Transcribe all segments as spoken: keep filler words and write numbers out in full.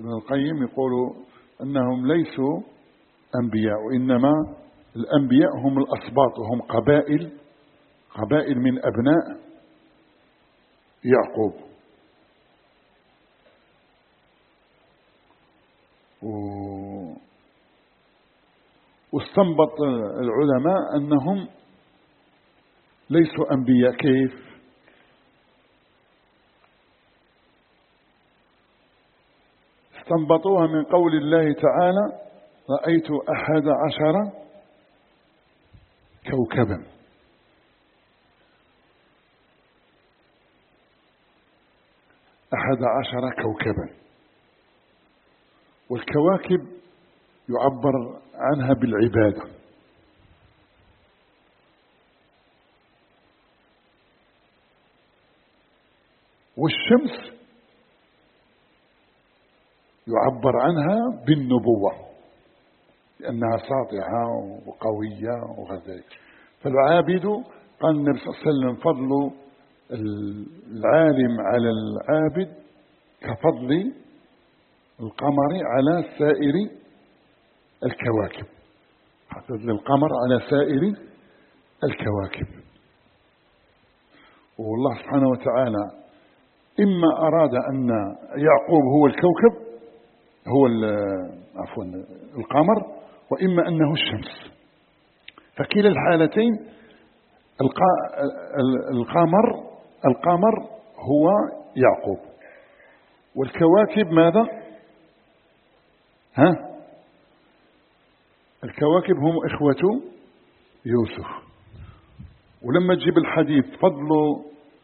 ابن القيم يقول أنهم ليسوا أنبياء، وإنما الأنبياء هم الأسباط، وهم قبائل قبائل من أبناء يعقوب. واستنبط العلماء أنهم ليسوا أنبياء. كيف؟ استنبطوها من قول الله تعالى: رأيت أحد عشر كوكبا. أحد عشر كوكبا، والكواكب يعبر عنها بالعبادة، والشمس يعبر عنها بالنبوة لأنها ساطعة وقوية وغير. فالعابد قال النبي صلى الله عليه وسلم: فضل العالم على العابد كفضل القمر على سائر الكواكب، فضل القمر على سائر الكواكب. والله سبحانه وتعالى إما أراد أن يعقوب هو الكوكب، هو عفوا القمر، وإما أنه الشمس. فكلا الحالتين القمر القمر هو يعقوب، والكواكب ماذا؟ ها؟ الكواكب هم إخوة يوسف. ولما تجيب الحديث فضل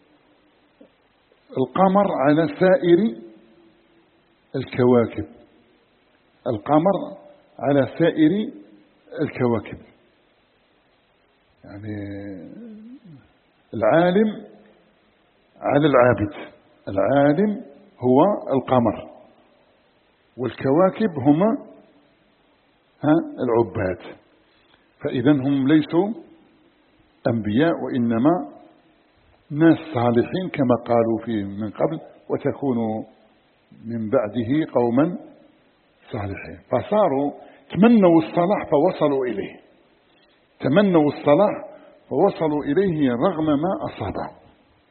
القمر على سائر الكواكب، القمر على سائر الكواكب، يعني العالم على العابد. العالم هو القمر، والكواكب هما ها العباد. فإذا هم ليسوا أنبياء، وإنما ناس صالحين كما قالوا في من قبل: وتكونوا من بعده قوما صالحين. فصاروا تمنوا الصلاح فوصلوا إليه، تمنوا الصلاح فوصلوا إليه رغم ما أصابهم.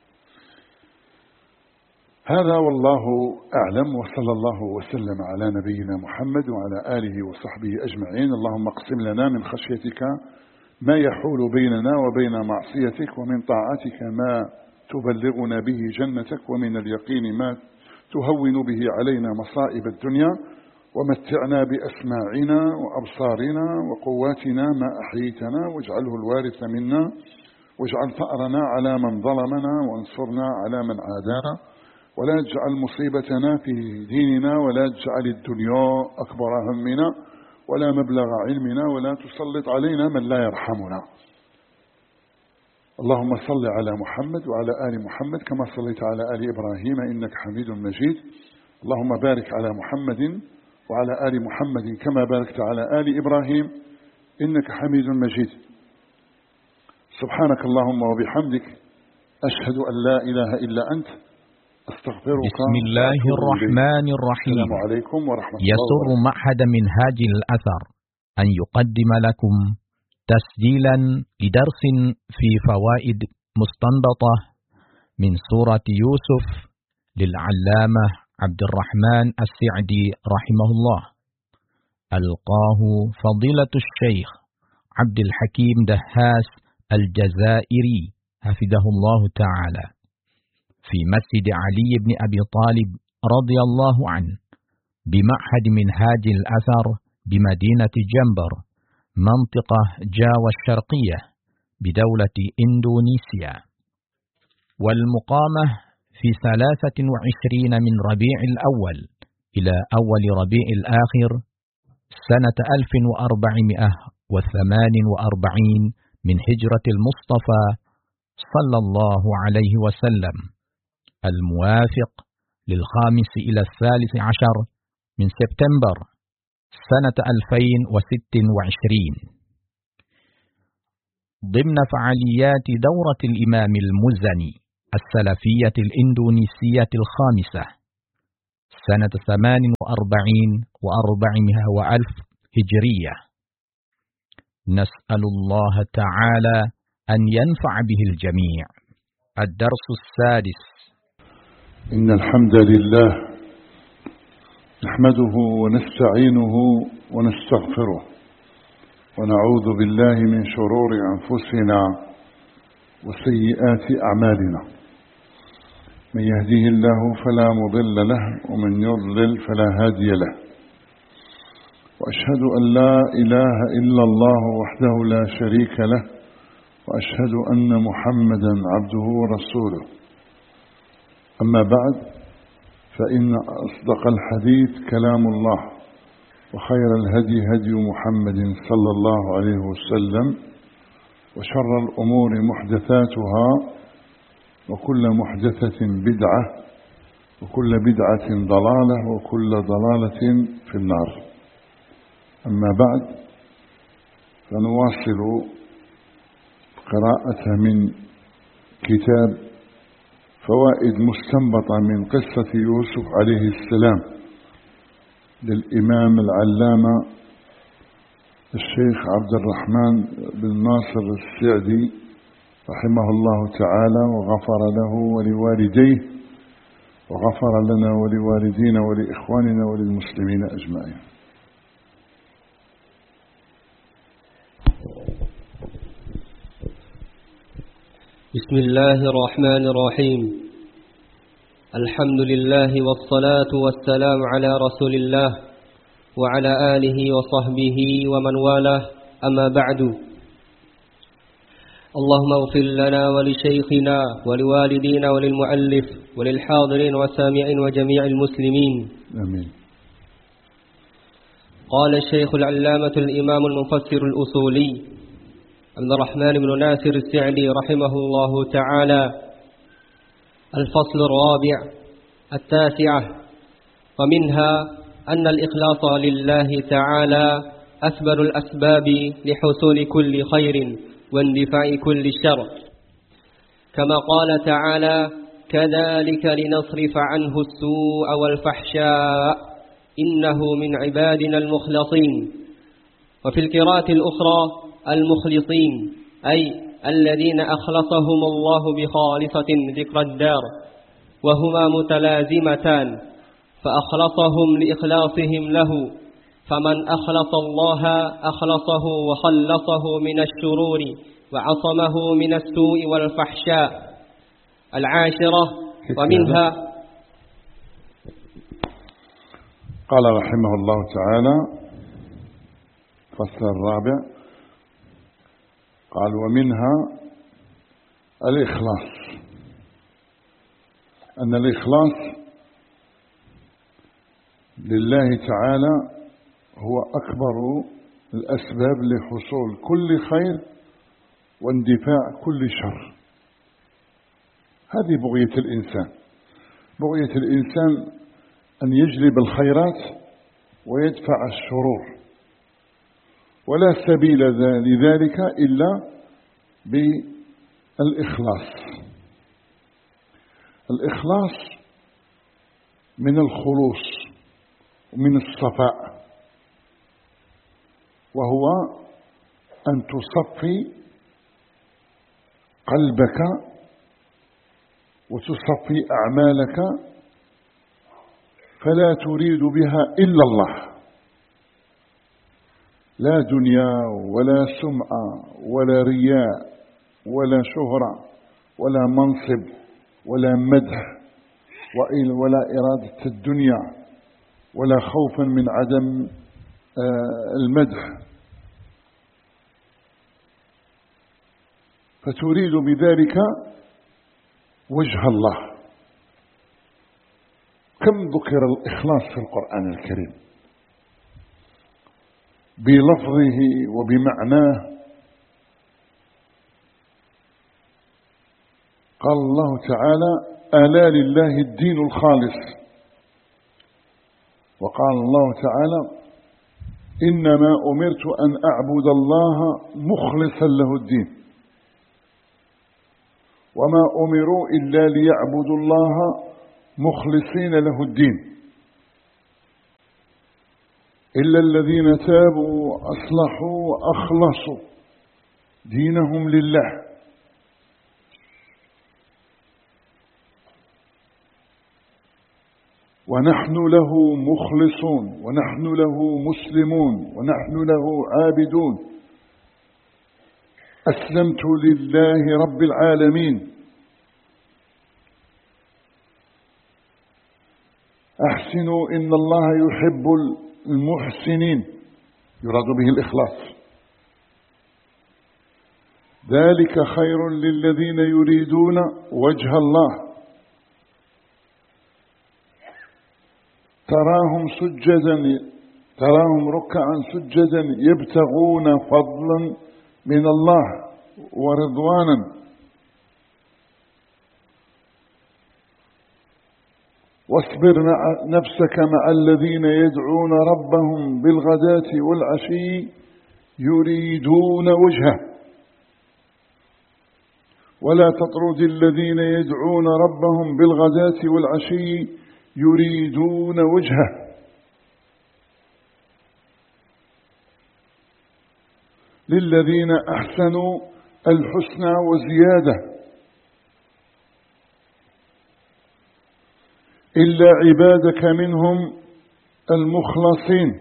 هذا والله أعلم، وصلى الله وسلم على نبينا محمد وعلى آله وصحبه أجمعين. اللهم اقسم لنا من خشيتك ما يحول بيننا وبين معصيتك، ومن طاعتك ما تبلغنا به جنتك، ومن اليقين ما تهون به علينا مصائب الدنيا، ومتعنا بأسماعنا وأبصارنا وقواتنا ما أحييتنا، واجعله الوارث منا، واجعل ثأرنا على من ظلمنا، وانصرنا على من عادانا، ولا تجعل مصيبتنا في ديننا، ولا تجعل الدنيا أكبر همنا ولا مبلغ علمنا، ولا تسلط علينا من لا يرحمنا. اللهم صل على محمد وعلى آل محمد كما صليت على آل إبراهيم إنك حميد مجيد. اللهم بارك على محمد وعلى آل محمد كما باركت على آل إبراهيم إنك حميد مجيد. سبحانك اللهم وبحمدك، أشهد أن لا إله إلا أنت، أستغفرك. بسم الله الرحمن الرحيم. السلام عليكم ورحمة الله يسر وبركاته. معهد منهاج الأثر أن يقدم لكم تسجيلا لدرس في فوائد مستنبطة من سورة يوسف للعلامة عبد الرحمن السعدي رحمه الله. ألقاه فضيلة الشيخ عبد الحكيم دهاس الجزائري حفظه الله تعالى في مسجد علي بن أبي طالب رضي الله عنه بمعهد منهاج الأثر بمدينة جنبر منطقة جاوة الشرقية بدولة إندونيسيا، والمقامة في ثلاثة وعشرين من ربيع الأول إلى أول ربيع الآخر سنة ألف وأربعمائة وثمان وأربعين من هجرة المصطفى صلى الله عليه وسلم، الموافق للخامس إلى الثالث عشر من سبتمبر سنة ألفين وست وعشرين، ضمن فعاليات دورة الإمام المزني السلفية الإندونيسية الخامسة سنة ثمان وأربعين وأربعمائة وألف هجرية. نسأل الله تعالى أن ينفع به الجميع. الدرس السادس. إن الحمد لله نحمده ونستعينه ونستغفره ونعوذ بالله من شرور أنفسنا وسيئات أعمالنا. من يهديه الله فلا مضل له ومن يضلل فلا هادي له. وأشهد أن لا إله إلا الله وحده لا شريك له، وأشهد أن محمدا عبده ورسوله. أما بعد، فإن أصدق الحديث كلام الله، وخير الهدي هدي محمد صلى الله عليه وسلم، وشر الأمور محدثاتها، وكل محدثة بدعة، وكل بدعة ضلالة، وكل ضلالة في النار. أما بعد، فنواصل قراءة من كتاب فوائد مستنبطة من قصة يوسف عليه السلام للإمام العلامة الشيخ عبد الرحمن بن ناصر السعدي رحمه الله تعالى، وغفر له ولوالديه، وغفر لنا ولوالدينا ولإخواننا وللمسلمين أجمعين. بسم الله الرحمن الرحيم. الحمد لله والصلاة والسلام على رسول الله وعلى آله وصحبه ومن والاه، أما بعد. اللهم اغفر لنا ولشيخنا ولوالدينا وللمؤلف وللحاضرين والسامعين وجميع المسلمين، آمين. قال الشيخ العلامة الإمام المفسر الأصولي عبد الرحمن بن ناصر السعدي رحمه الله تعالى: الفصل الرابع التاسعة. ومنها أن الإخلاص لله تعالى أكبر الأسباب لحصول كل خير واندفاع كل شر، كما قال تعالى: كذلك لنصرف عنه السوء والفحشاء إنه من عبادنا المخلصين. وفي القراءة الأخرى: المخلصين، أي الذين أخلصهم الله بخالصة ذكر الدار، وهما متلازمتان، فأخلصهم لإخلاصهم له، فمن أخلص الله أخلصه وخلصه من الشرور وعصمه من السوء والفحشاء. العاشرة. ومنها قال رحمه الله تعالى: فصل الرابع، قال: ومنها الإخلاص. أن الإخلاص لله تعالى هو أكبر الأسباب لحصول كل خير واندفاع كل شر. هذه بغية الإنسان. بغية الإنسان أن يجلب الخيرات ويدفع الشرور، ولا سبيل لذلك إلا بالإخلاص. الإخلاص من الخلوص ومن الصفاء، وهو أن تصفي قلبك وتصفي أعمالك، فلا تريد بها إلا الله، لا دنيا ولا سمعة ولا رياء ولا شهرة ولا منصب ولا مدح ولا إرادة الدنيا ولا خوفا من عدم المدح، فتريد بذلك وجه الله. كم ذكر الإخلاص في القرآن الكريم بلفظه وبمعناه. قال الله تعالى: ألا لله الدين الخالص. وقال الله تعالى: إنما أمرت أن أعبد الله مخلصا له الدين، وما أمروا إلا ليعبدوا الله مخلصين له الدين إلا الذين تابوا وأصلحوا وأخلصوا دينهم لله. ونحن له مخلصون ونحن له مسلمون ونحن له عابدون. أسلمت لله رب العالمين. أحسنوا إن الله يحب المحسنين، يراد به الإخلاص. ذلك خير للذين يريدون وجه الله تراهم سجدا تراهم ركعا سجدا يبتغون فضلا من الله ورضوانا. واصبر نفسك مع الذين يدعون ربهم بالغداة والعشي يريدون وجهه ولا تطرد الذين يدعون ربهم بالغداة والعشي يريدون وجهه. للذين أحسنوا الحسنى وزيادة إلا عبادك منهم المخلصين.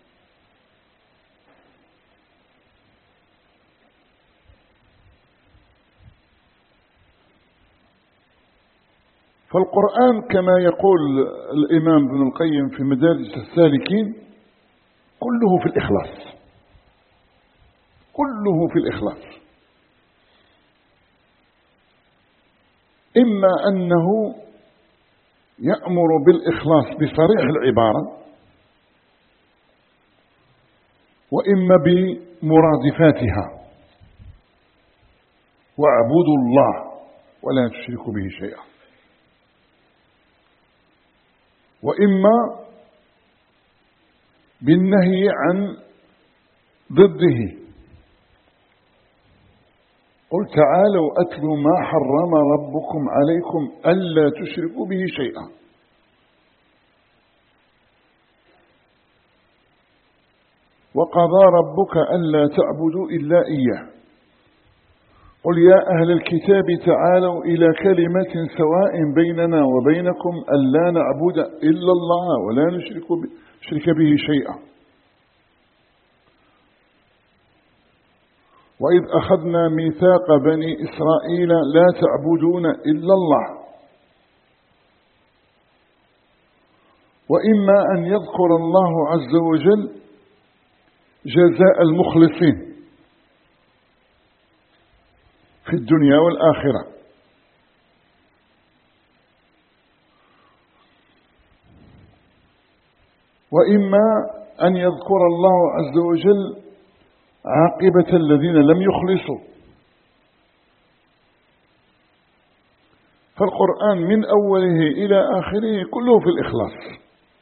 فالقرآن كما يقول الإمام ابن القيم في مدارج السالكين كله في الإخلاص، كله في الإخلاص. إما أنه يأمر بالإخلاص بصريح العبارة، وإما بمرادفاتها: واعبدوا الله ولا تشركوا به شيئا. وإما بالنهي عن ضده: قل تعالوا أتل ما حرم ربكم عليكم ألا تشركوا به شيئا. وقضى ربك ألا تعبدوا إلا إياه. قل يا أهل الكتاب تعالوا إلى كلمة سواء بيننا وبينكم ألا نعبد إلا الله ولا نشرك به شيئا. وإذ أخذنا ميثاق بني إسرائيل لا تعبدون إلا الله. وإما أن يذكر الله عز وجل جزاء المخلصين في الدنيا والآخرة، وإما أن يذكر الله عز وجل عاقبة الذين لم يخلصوا. فالقرآن من أوله إلى آخره كله في الإخلاص.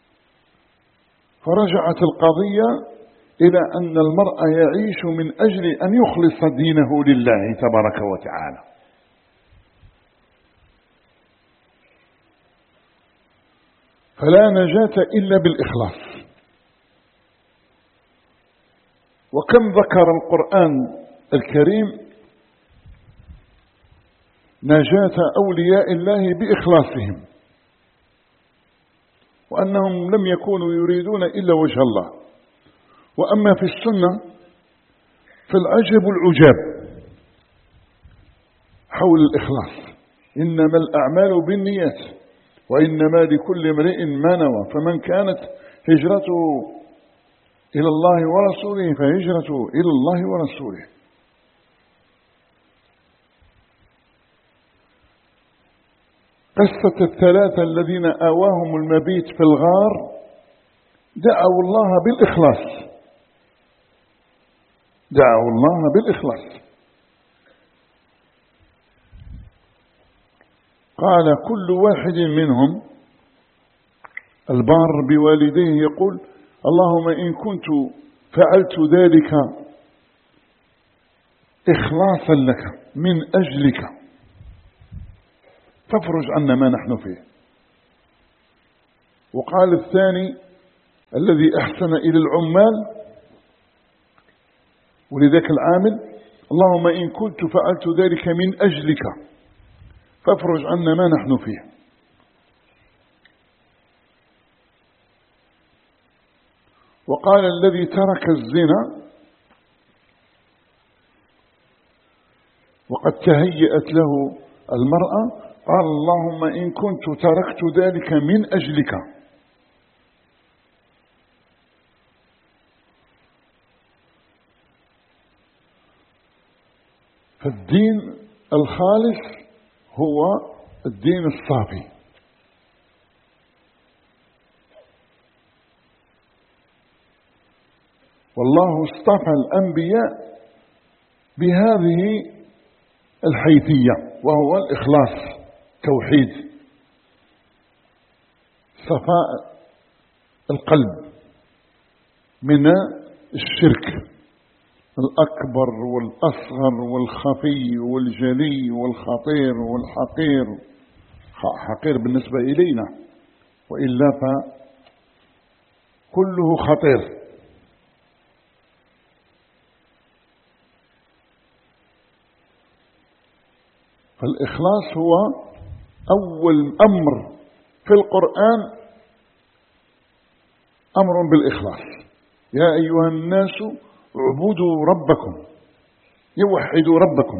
فرجعت القضية إلى أن المرء يعيش من أجل أن يخلص دينه لله تبارك وتعالى. فلا نجاة إلا بالإخلاص. وكم ذكر القرآن الكريم نجاة أولياء الله بإخلاصهم، وأنهم لم يكونوا يريدون إلا وجه الله. وأما في السنة فالعجب العجاب حول الإخلاص: إنما الأعمال بالنيات وإنما لكل امرئ ما نوى، فمن كانت هجرته إلى الله ورسوله فهجرته إلى الله ورسوله. قصة الثلاثة الذين آواهم المبيت في الغار دعوا الله بالإخلاص، دعوا الله بالإخلاص. قال كل واحد منهم البار بوالديه يقول: اللهم إن كنت فعلت ذلك إخلاصا لك من أجلك فافرج عنا ما نحن فيه. وقال الثاني: الذي أحسن إلى العمال ولذاك العامل: اللهم إن كنت فعلت ذلك من أجلك فافرج عنا ما نحن فيه. وقال الذي ترك الزنا وقد تهيأت له المرأة: قال اللهم إن كنت تركت ذلك من أجلك. فالدين الخالص هو الدين الصافي. والله اصطفى الأنبياء بهذه الحيثية، وهو الإخلاص، توحيد، صفاء القلب من الشرك الأكبر والأصغر والخفي والجلي والخطير والحقير. حقير بالنسبة إلينا، وإلا فكله خطير. فالإخلاص هو أول أمر في القرآن، أمر بالإخلاص. يا أيها الناس اعبدوا ربكم، يوحدوا ربكم،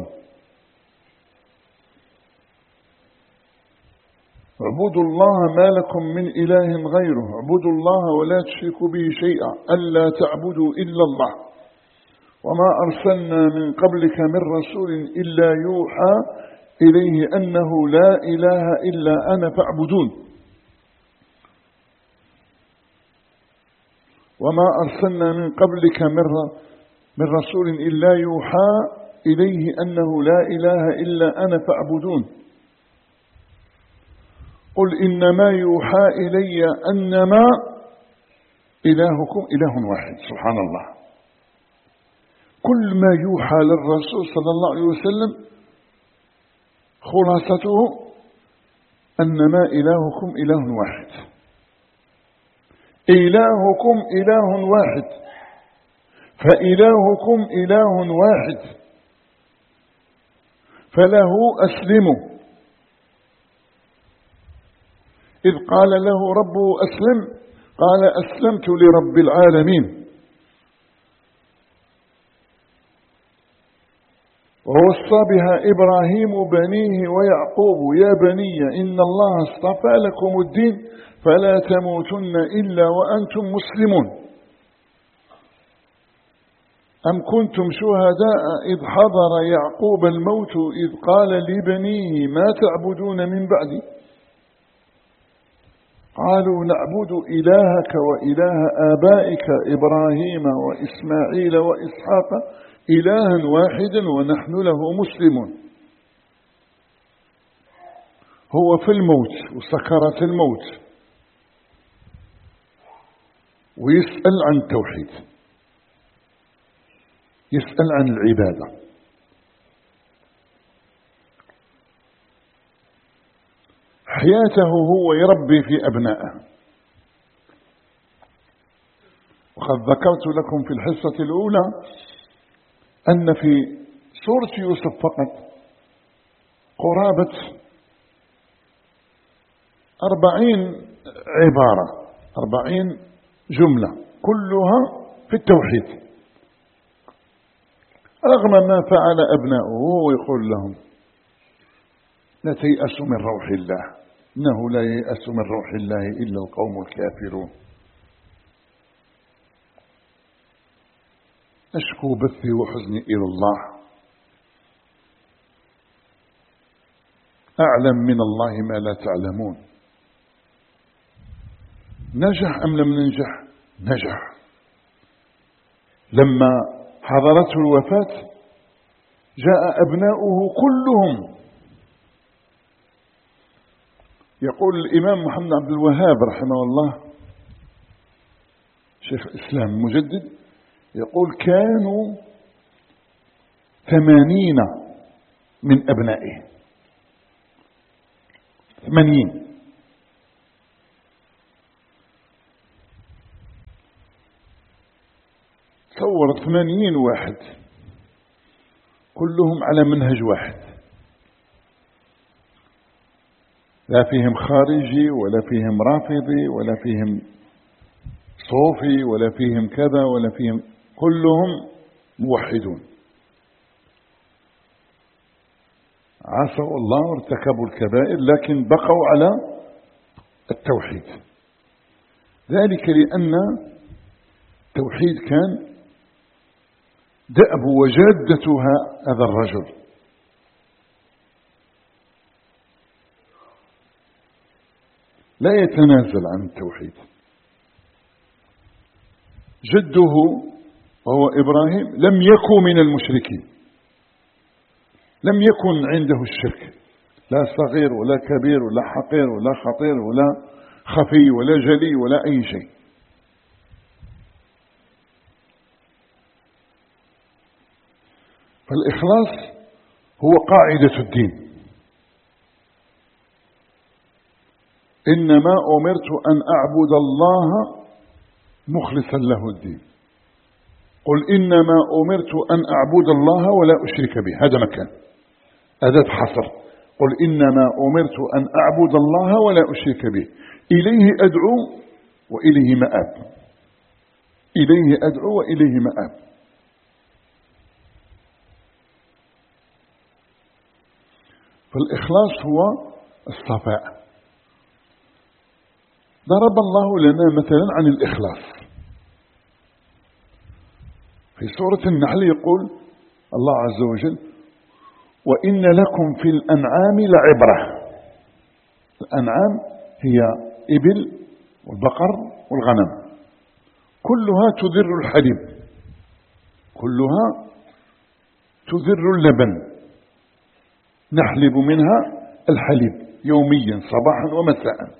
اعبدوا الله ما لكم من إله غيره، اعبدوا الله ولا تشركوا به شيئا، ألا تعبدوا إلا الله، وما أرسلنا من قبلك من رسول إلا يوحى إليه أنه لا إله إلا أنا فاعبدون، وما أرسلنا من قبلك من رسول إلا يوحى إليه أنه لا إله إلا أنا فاعبدون. قل إنما يوحى إلي أنما إلهكم إله واحد. سبحان الله، كل ما يوحى للرسول صلى الله عليه وسلم خلاصته أنما إلهكم إله واحد. إلهكم إله واحد، فإلهكم إله واحد، فله أسلموا. إذ قال له ربه أسلم قال أسلمت لرب العالمين. ووصى بها إبراهيم بنيه ويعقوب: يا بني إن الله اصطفى لكم الدين فلا تموتن إلا وأنتم مسلمون. أم كنتم شهداء إذ حضر يعقوب الموت إذ قال لبنيه ما تعبدون من بعدي قالوا نعبد إلهك وإله آبائك إبراهيم وإسماعيل وإسحاق إلها واحدا ونحن له مسلمون. هو في الموت وسكرات الموت ويسأل عن التوحيد، يسأل عن العبادة. حياته هو يربي في أبنائه. وقد ذكرت لكم في الحصة الأولى أن في سورة يوسف فقط قرابة أربعين عبارة، أربعين جملة كلها في التوحيد، رغم ما فعل أبناؤه. ويقول لهم لا تيأسوا من روح الله، إنه لا ييأس من روح الله إلا القوم الكافرون. أشكو بثي وحزني إلى الله، أعلم من الله ما لا تعلمون. نجح أم لم ننجح؟ نجح. لما حضرته الوفاة جاء أبناؤه كلهم. يقول الإمام محمد عبد الوهاب رحمه الله شيخ الإسلام المجدد، يقول كانوا ثمانين من أبنائه، ثمانين. تصور ثمانين واحد كلهم على منهج واحد، لا فيهم خارجي ولا فيهم رافضي ولا فيهم صوفي ولا فيهم كذا ولا فيهم، كلهم موحدون، عصوا الله وارتكبوا الكبائر لكن بقوا على التوحيد. ذلك لأن التوحيد كان دأب وجادتها هذا الرجل. لا يتنازل عن التوحيد. جده وهو إبراهيم لم يكن من المشركين، لم يكن عنده الشرك، لا صغير ولا كبير ولا حقير ولا خطير ولا خفي ولا جلي ولا أي شيء. فالإخلاص هو قاعدة الدين. إنما أمرت أن أعبد الله مخلصا له الدين. قل إنما أمرت أن أعبد الله ولا أشرك به، هذا مكان، أداة حصر. قل إنما أمرت أن أعبد الله ولا أشرك به، إليه أدعو وإليه مآب، إليه أدعو وإليه مآب. فالإخلاص هو الصفاء. ضرب الله لنا مثلا عن الإخلاص في سورة النحل، يقول الله عز وجل: وإن لكم في الأنعام لعبرة. الأنعام هي إبل والبقر والغنم، كلها تدر الحليب، كلها تدر اللبن، نحلب منها الحليب يوميا صباحا ومساء.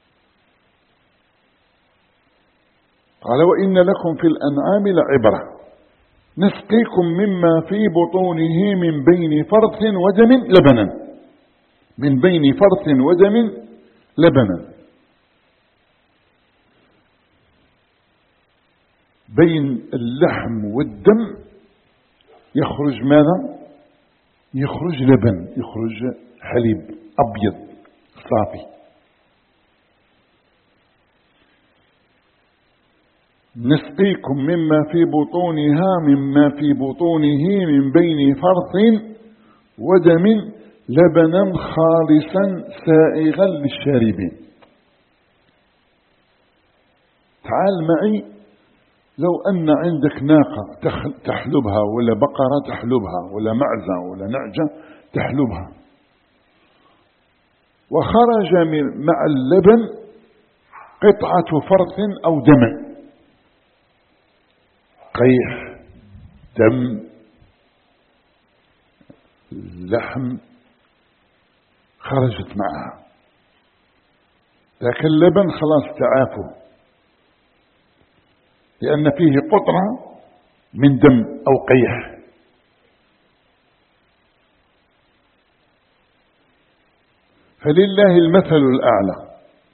قال: وإن لكم في الأنعام لعبرة نسقيكم مما في بطونه من بين فرث ودم لبنا، من بين فرث ودم لبنا. بين اللحم والدم يخرج ماذا؟ يخرج لبن، يخرج حليب أبيض صافي. نسقيكم مما في بطونها مما في بطونه من بين فرث ودم لبنا خالصا سائغا للشاربين. تعال معي، لو أن عندك ناقة تحلبها ولا بقرة تحلبها ولا معزة ولا نعجة تحلبها، وخرج من مع اللبن قطعة فرث أو دم، قيح، دم، لحم، خرجت معها، لكن اللبن خلاص تعافه، لأن فيه قطرة من دم أو قيح. فلله المثل الأعلى.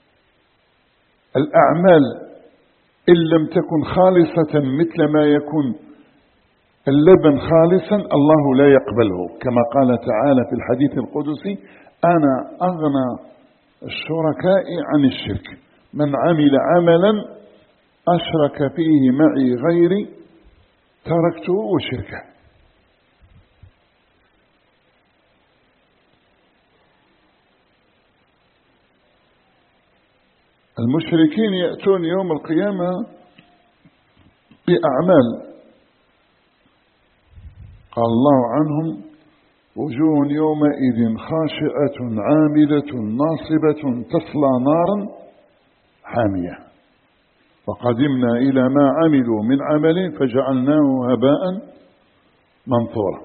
الأعمال إن لم تكن خالصة مثل ما يكون اللبن خالصا الله لا يقبله، كما قال تعالى في الحديث القدسي: أنا أغنى الشركاء عن الشرك، من عمل عملا أشرك فيه معي غيري تركته وشركه. المشركين يأتون يوم القيامة بأعمال قال الله عنهم: وجوه يومئذ خاشعة عاملة ناصبة تصلى نارا حامية، وقدمنا إلى ما عملوا من عمل فجعلناه هباء منثورا.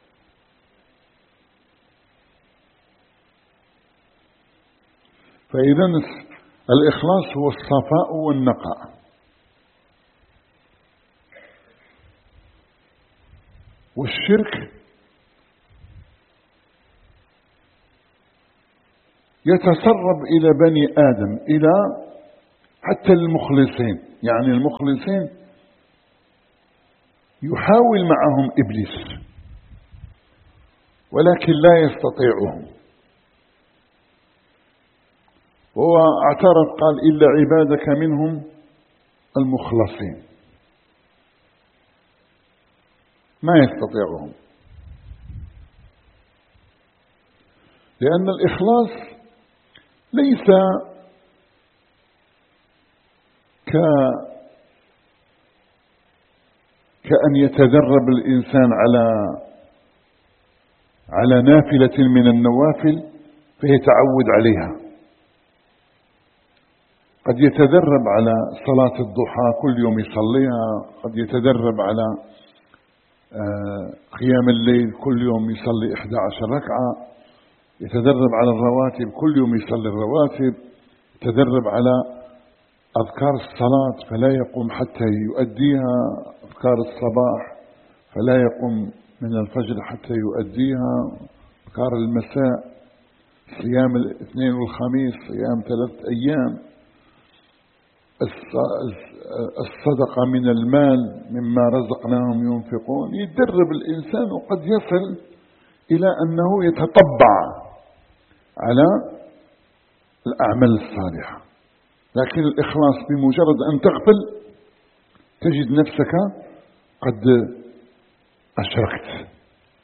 فإذا الإخلاص هو الصفاء والنقاء. والشرك يتسرب إلى بني آدم، إلى حتى المخلصين. يعني المخلصين يحاول معهم إبليس ولكن لا يستطيعهم، وهو اعترف قال إلا عبادك منهم المخلصين، ما يستطيعهم، لأن الإخلاص ليس ك كأن يتدرب الإنسان على على نافلة من النوافل فيتعود عليها. قد يتدرب على صلاة الضحى كل يوم يصليها، قد يتدرب على قيام الليل كل يوم يصلي إحدى عشر ركعة، يتدرب على الرواتب كل يوم يصلي الرواتب، يتدرب على أذكار الصلاة فلا يقوم حتى يؤديها، أذكار الصباح فلا يقوم من الفجر حتى يؤديها، أذكار المساء، صيام الاثنين والخميس، صيام ثلاث أيام، الصدقة من المال مما رزقناهم ينفقون. يتدرب الإنسان وقد يصل إلى أنه يتطبع على الأعمال الصالحة، لكن الإخلاص بمجرد أن تغفل تجد نفسك قد أشركت.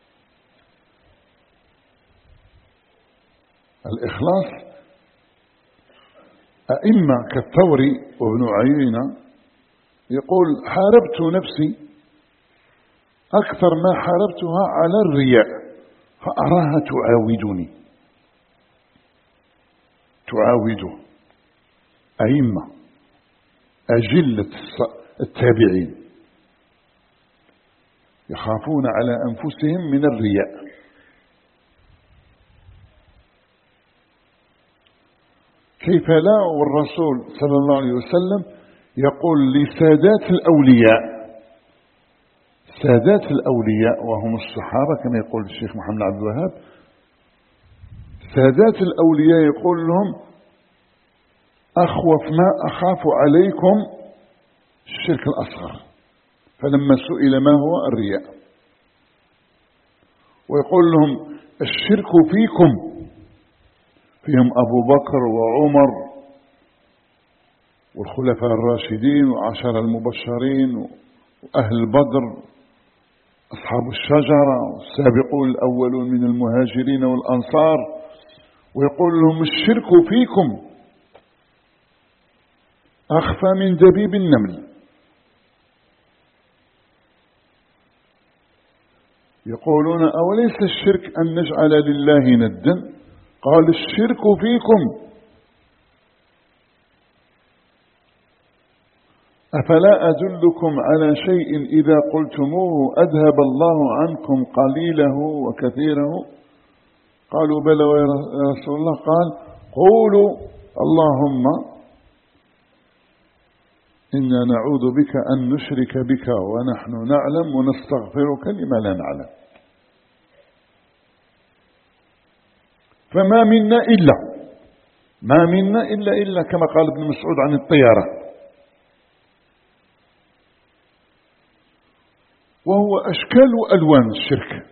الإخلاص أئمة كالثوري وابن عيينة يقول حاربت نفسي أكثر ما حاربتها على الرياء فأراها تعاودني، تعاوده. أئمة أجلة التابعين يخافون على أنفسهم من الرياء. كيف لا والرسول صلى الله عليه وسلم يقول لسادات الأولياء، سادات الأولياء وهم الصحابة كما يقول الشيخ محمد عبد الوهاب، سادات الأولياء يقول لهم أخوف ما أخاف عليكم الشرك الأصغر، فلما سئل ما هو الرياء ويقول لهم الشرك فيكم، فيهم أبو بكر وعمر والخلفاء الراشدين وعشر المبشرين وأهل بدر أصحاب الشجرة والسابقون الأولون من المهاجرين والأنصار، ويقول لهم الشرك فيكم أخفى من دبيب النمل. يقولون أوليس الشرك أن نجعل لله ندا؟ قال الشرك فيكم. أفلا أدلكم على شيء إذا قلتموه أذهب الله عنكم قليله وكثيره؟ قالوا بلى يا رسول الله. قال قولوا اللهم إنا نعوذ بك أن نشرك بك ونحن نعلم ونستغفرك لما لا نعلم. فما منا إلا ما منا إلا إلا كما قال ابن مسعود عن الطيارة، وهو أشكال وألوان الشرك.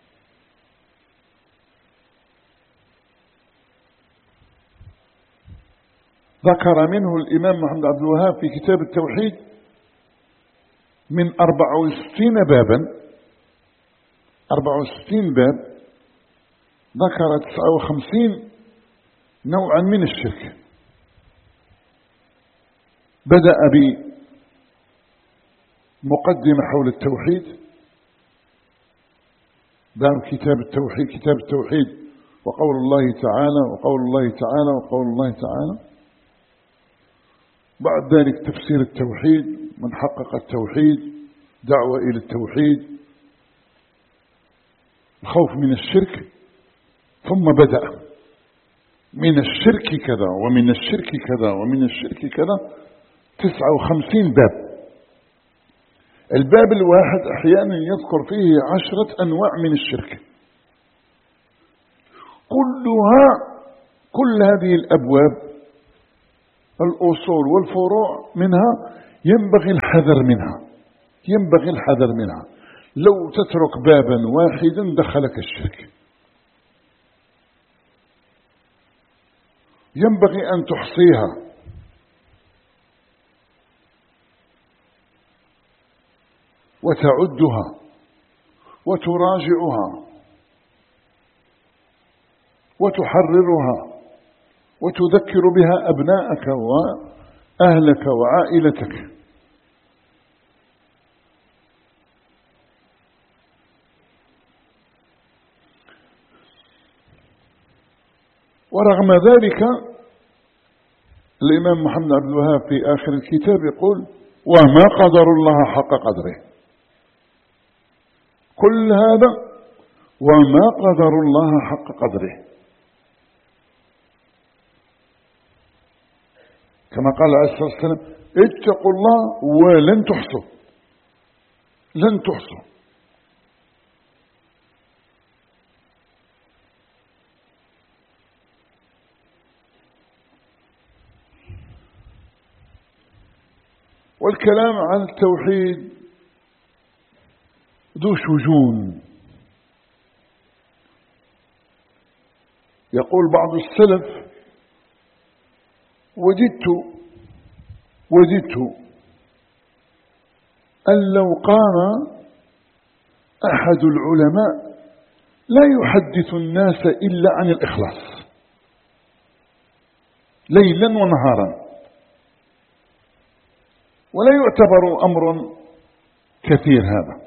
ذكر منه الإمام محمد عبد الوهاب في كتاب التوحيد من أربع وستين بابا، أربع وستين باب، ذكر تسعة وخمسين نوعا من الشرك. بدأ بمقدمة حول التوحيد، باب كتاب التوحيد، كتاب التوحيد وقول الله تعالى وقول الله تعالى وقول الله تعالى. بعد ذلك تفسير التوحيد، من حقق التوحيد، دعوة إلى التوحيد، الخوف من الشرك، ثم بدأ من الشرك كذا ومن الشرك كذا ومن الشرك كذا، تسعة وخمسين باب. الباب الواحد أحيانا يذكر فيه عشرة أنواع من الشرك، كلها كل هذه الأبواب الأصول والفروع منها ينبغي الحذر منها، ينبغي الحذر منها. لو تترك بابا واحدا دخلك الشرك. ينبغي أن تحصيها وتعدها وتراجعها وتحررها وتذكر بها أبناءك وأهلك وعائلتك. ورغم ذلك الإمام محمد عبد الوهاب في آخر الكتاب يقول: وما قدر الله حق قدره. كل هذا وما قدر الله حق قدره، كما قال عليه الصلاة والسلام: اتقوا الله ولن تحصوا، لن تحصوا. والكلام عن التوحيد ذو شجون. يقول بعض السلف: وجدت وجدت أن لو قام أحد العلماء لا يحدث الناس إلا عن الإخلاص ليلا ونهارا، ولا يعتبر أمر كثير هذا،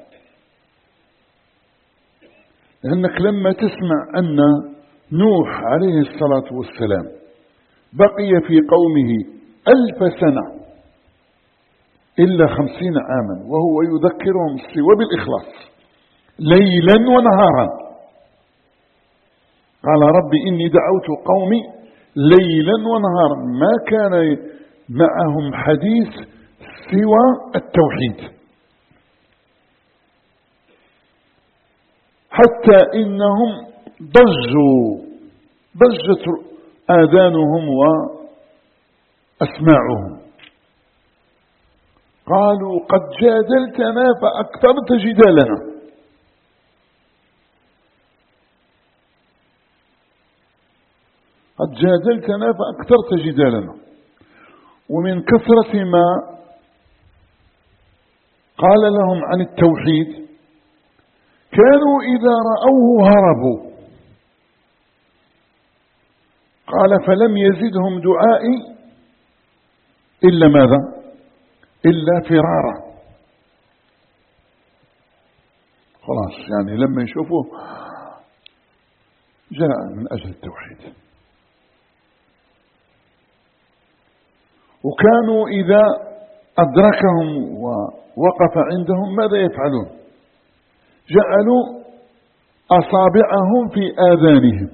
لأنك لما تسمع أن نوح عليه الصلاة والسلام بقي في قومه ألف سنة إلا خمسين عاما وهو يذكرهم السوى بالإخلاص ليلا ونهارا. قال: رب إني دعوت قومي ليلا ونهارا. ما كان معهم حديث سوى التوحيد، حتى إنهم ضجوا ضجت آذانهم وأسماعهم. قالوا: قد جادلتنا فأكثرت جدالنا. قد جادلتنا فأكثرت جدالنا. ومن كثرة ما قال لهم عن التوحيد كانوا إذا رأوه هربوا. قال: فلم يزدهم دعائي إلا ماذا؟ إلا فرارا. خلاص، يعني لما يشوفوه جاء من أجل التوحيد. وكانوا إذا أدركهم ووقف عندهم ماذا يفعلون؟ جعلوا أصابعهم في آذانهم.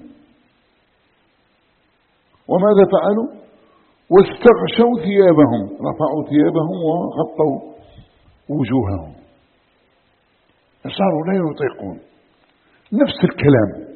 وماذا فعلوا؟ واستغشوا ثيابهم، رفعوا ثيابهم وغطوا وجوههم. صاروا لا يطيقون. نفس الكلام،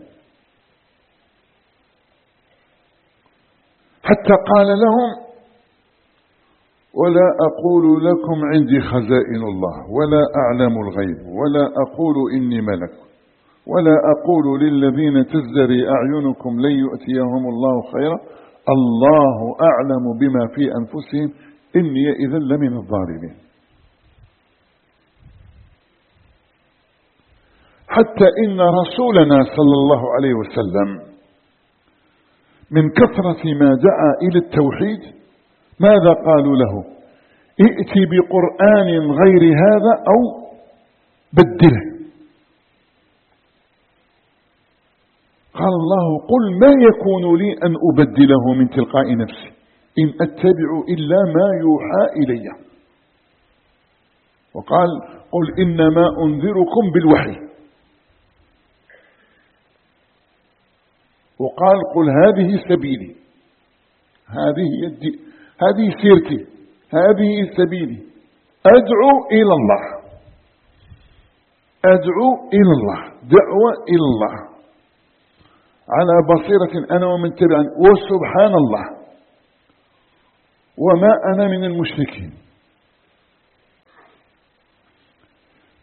حتى قال لهم: ولا أقول لكم عندي خزائن الله ولا أعلم الغيب ولا أقول إني ملك ولا أقول للذين تزدري أعينكم لن يؤتيهم الله خيرا الله أعلم بما في أنفسهم إني إذا لمن الظالمين. حتى إن رسولنا صلى الله عليه وسلم من كثرة ما دعا إلى التوحيد ماذا قالوا له؟ ائتي بقرآن غير هذا أو بدله. قال الله: قل ما يكون لي أن أبدله من تلقاء نفسي إن أتبع إلا ما يوحى إلي. وقال: قل إنما أنذركم بالوحي. وقال: قل هذه سبيلي، هذه يدي، هذه سيرتي، هذه سبيلي أدعو إلى الله، أدعو إلى الله، دعوة إلى الله على بصيرة أنا ومن تبعني، وسبحان الله وما أنا من المشركين.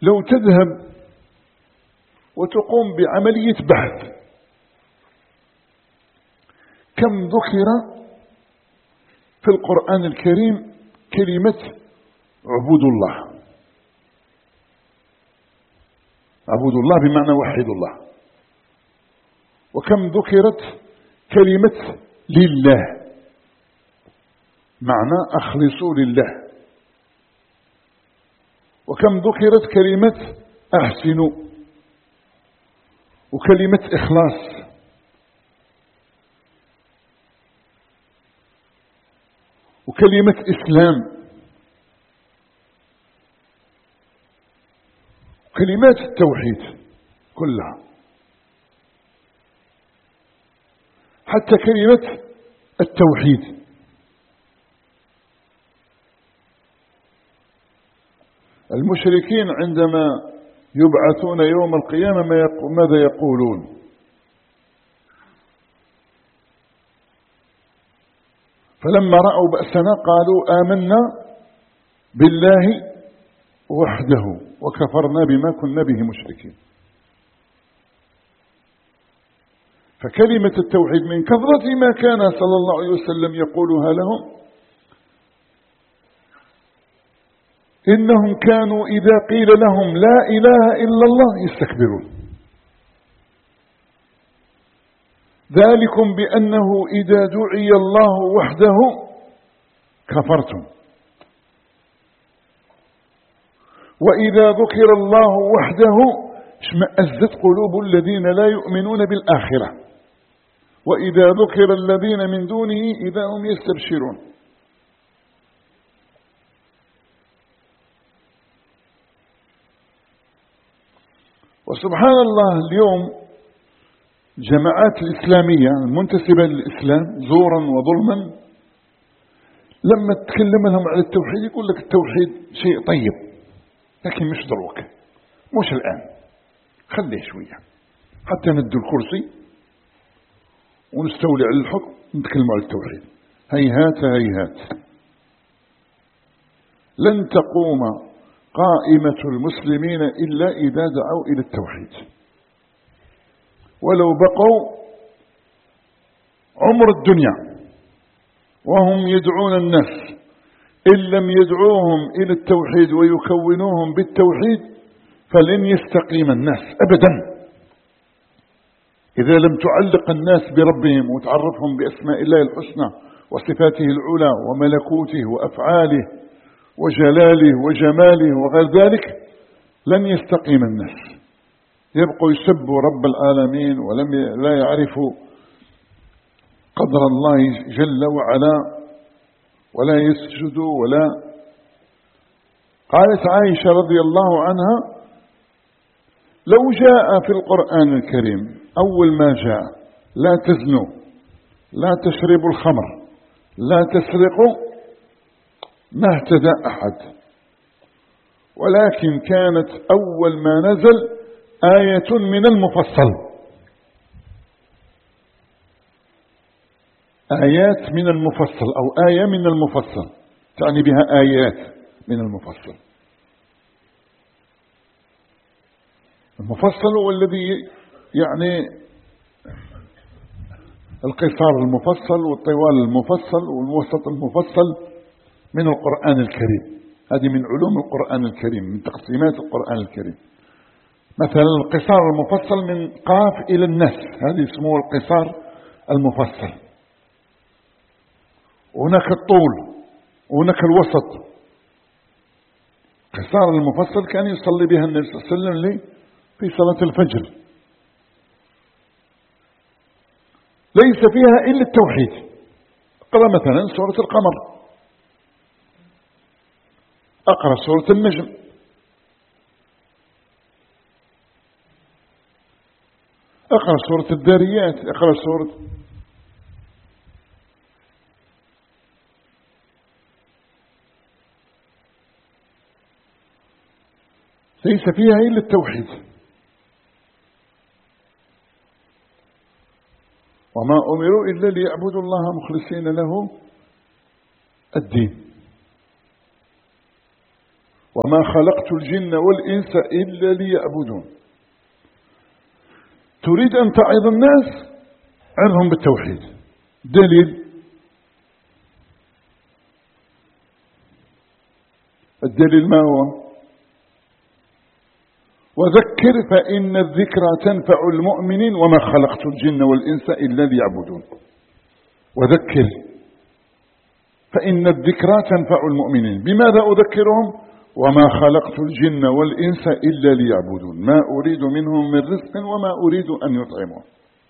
لو تذهب وتقوم بعملية بحث كم ذكر في القرآن الكريم كلمة عبود الله، عبود الله بمعنى وحد الله، وكم ذكرت كلمة لله معنى أخلصوا لله، وكم ذكرت كلمة أحسنوا وكلمة إخلاص وكلمة إسلام، كلمات التوحيد كلها، حتى كلمة التوحيد. المشركين عندما يبعثون يوم القيامة ماذا يقولون؟ فلما رأوا بأسنا قالوا آمنا بالله وحده وكفرنا بما كنا به مشركين. فكلمة التوحيد من كثرة ما كان صلى الله عليه وسلم يقولها لهم إنهم كانوا إذا قيل لهم لا إله إلا الله يستكبرون. ذلكم بأنه إذا دعي الله وحده كفرتم، وإذا ذكر الله وحده اشمأزت قلوب الذين لا يؤمنون بالآخرة، وإذا ذكر الذين من دونه إذا هم يستبشرون. وسبحان الله اليوم الجماعات الإسلامية المنتسبة للإسلام زورا وظلما لما تتكلم لهم على التوحيد يقول لك التوحيد شيء طيب لكن مش ضروك، مش الآن، خليه شوية حتى ندوا الكرسي ونستولي على الحكم نتكلم على التوحيد. هيهات هيهات، لن تقوم قائمة المسلمين إلا إذا دعوا إلى التوحيد، ولو بقوا عمر الدنيا وهم يدعون الناس إن لم يدعوهم إلى التوحيد ويكونوهم بالتوحيد فلن يستقيم الناس أبدا. إذا لم تعلق الناس بربهم وتعرفهم بأسماء الله الحسنى وصفاته العلى وملكوته وأفعاله وجلاله وجماله وغير ذلك لن يستقيم الناس، يبقوا يسبوا رب العالمين ولم لا يعرفوا قدر الله جل وعلا ولا يسجدوا ولا. قالت عائشة رضي الله عنها لو جاء في القرآن الكريم أول ما جاء لا تزنوا لا تشربوا الخمر لا تسرقوا ما اهتدى أحد، ولكن كانت أول ما نزل آية من المفصل، آيات من المفصل أو آية من المفصل، تعني بها آيات من المفصل. المفصل هو الذي يعني القصار المفصل والطوال المفصل والوسط المفصل من القرآن الكريم، هذه من علوم القرآن الكريم، من تقسيمات القرآن الكريم. مثلا القصار المفصل من قاف إلى الناس، هذه اسمه القصار المفصل. وهناك الطول وهناك الوسط. قصار المفصل كان يصلي بها النبي صلى الله عليه وسلم في صلاة الفجر، ليس فيها إلا التوحيد. اقرأ مثلا سورة القمر، اقرأ سورة النجم، اقرأ سورة الذاريات، اقرأ سورة ليس فيها إلا التوحيد. وما أمروا إلا ليعبدوا الله مخلصين له الدين. وما خلقت الجن والإنس إلا ليعبدون. تريد أن تعظ الناس، عظهم بالتوحيد. دليل الدليل ما هو؟ وذكر فإن الذكرى تنفع المؤمنين وما خلقت الجن والإنس إلا ليعبدون. وذكر فإن الذكرى تنفع المؤمنين. بماذا أذكرهم؟ وما خلقت الجن والإنس إلا ليعبدون، ما أريد منهم من رزق وما أريد أن يطعمون.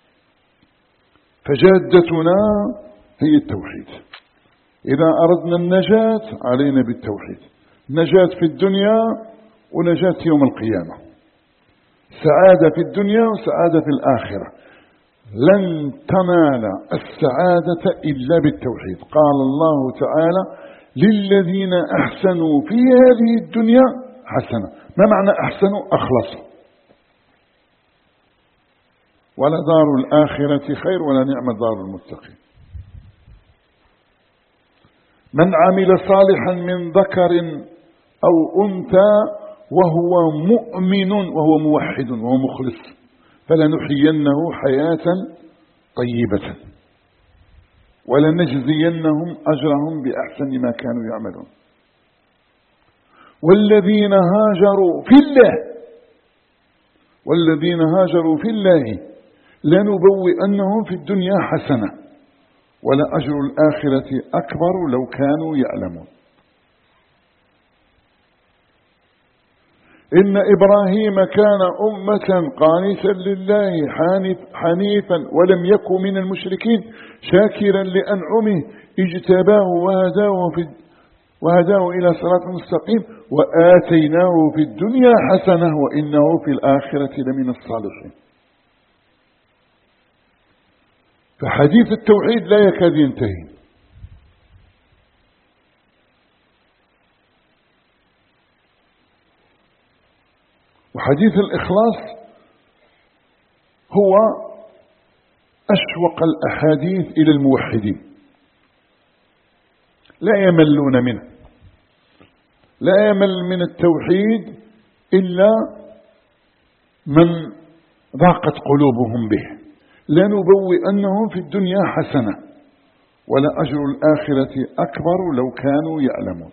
فجادتنا هي التوحيد. إذا أردنا النجاة علينا بالتوحيد، نجاة في الدنيا ونجاة يوم القيامة، سعادة في الدنيا وسعادة في الآخرة. لن تنال السعادة إلا بالتوحيد. قال الله تعالى للذين أحسنوا في هذه الدنيا حسنة. ما معنى أحسنوا؟ أخلصوا. ولا دار الآخرة خير ولا نعم دار المتقين. من عمل صالحا من ذكر أو أنثى وهو مؤمن وهو موحد وهو مخلص فلنحيينه حياة طيبة ولنجزينهم أجرهم بأحسن ما كانوا يعملون. والذين هاجروا في الله والذين هاجروا في الله لنبوئنهم في الدنيا حسنة ولأجر الآخرة أكبر لو كانوا يعلمون. إن إبراهيم كان أمة قانتا لله حانف حنيفا ولم يكن من المشركين شاكرا لأنعمه اجتباه وهداه, في وهداه إلى صراط مستقيم وآتيناه في الدنيا حسنة وإنه في الآخرة لمن الصالحين. فحديث التوحيد لا يكاد ينتهي. وحديث الإخلاص هو أشوق الأحاديث إلى الموحدين، لا يملون منه، لا يمل من التوحيد إلا من ضاقت قلوبهم به. لنبوئنهم في الدنيا حسنة ولأجر الآخرة أكبر لو كانوا يعلمون.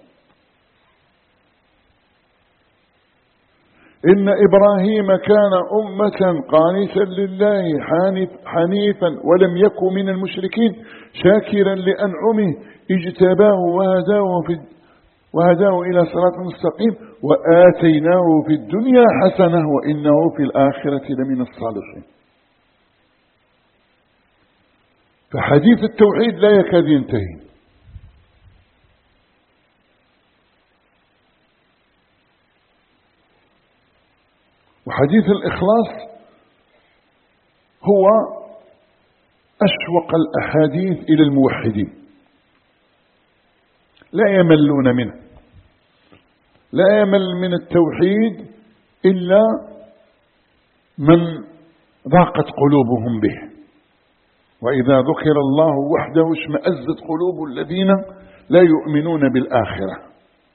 إن إبراهيم كان أمة قانتا لله حانف حنيفا ولم يكن من المشركين شاكرا لأنعمه اجتباه وهداه, في وهداه إلى صراط مستقيم وآتيناه في الدنيا حسنة وإنه في الآخرة لمن الصالحين. فحديث التوحيد لا يكاد ينتهي. وحديث الإخلاص هو أشوق الأحاديث إلى الموحدين، لا يملون منه، لا يمل من التوحيد إلا من ضاقت قلوبهم به. وإذا ذكر الله وحده اشمأزت قلوب الذين لا يؤمنون بالآخرة.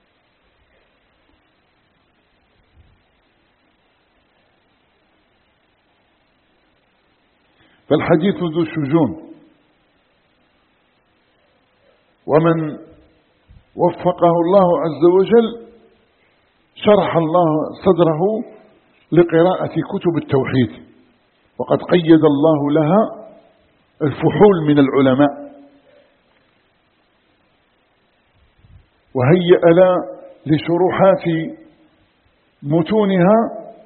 فالحديث ذو شجون، ومن وفقه الله عز وجل شرح الله صدره لقراءة كتب التوحيد، وقد قيد الله لها الفحول من العلماء وهيأ لا لشروحات متونها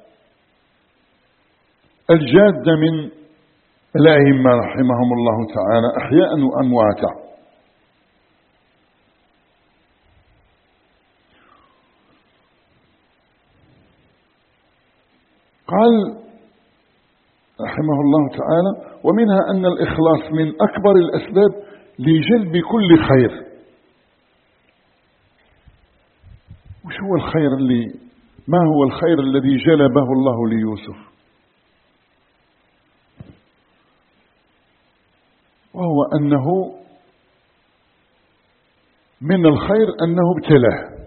الجادة من الأئمة رحمهم الله تعالى أحياء وأمواتا. قال رحمه الله تعالى: ومنها أن الإخلاص من أكبر الأسباب لجلب كل خير. وش هو الخير اللي ما هو الخير الذي جلبه الله ليوسف؟ وهو أنه من الخير أنه ابتلاه